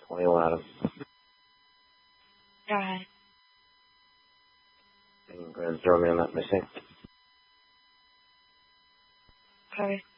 2011. Go ahead. And go ahead and throw me on that missing. Okay.